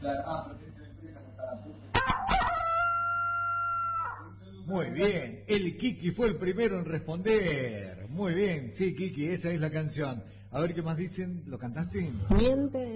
Muy bien, el Kiki fue el primero en responder. Muy bien, sí, Kiki, esa es la canción. A ver qué más dicen, ¿lo cantaste? Miente